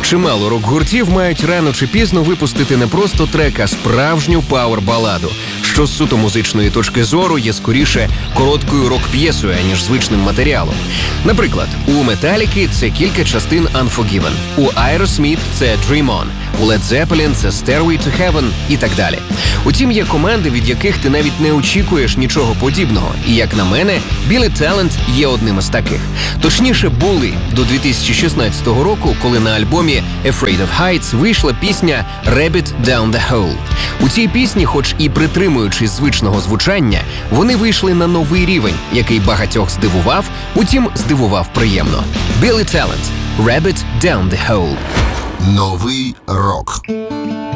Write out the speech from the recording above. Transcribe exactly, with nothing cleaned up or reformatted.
Чимало рок-гуртів мають рано чи пізно випустити не просто трек, а справжню пауер-баладу, що з суто музичної точки зору є скоріше короткою рок-п'єсою, аніж звичним матеріалом. Наприклад, у Металіки це кілька частин Unforgiven, у Aerosmith це Dream On, у Led Zeppelin це Stairway to Heaven і так далі. Утім, є команди, від яких ти навіть не очікуєш нічого подібного. І, як на мене, Billy Talent є одним із таких. Точніше, були до дві тисячі шістнадцятого року, коли на альбомі Afraid of Heights вийшла пісня Rabbit Down the Hole. У цій пісні, хоч і притримуючись звичного звучання, вони вийшли на новий рівень, який багатьох здивував, утім, здивував приємно. Billy Talent – Rabbit Down the Hole. Новий рок.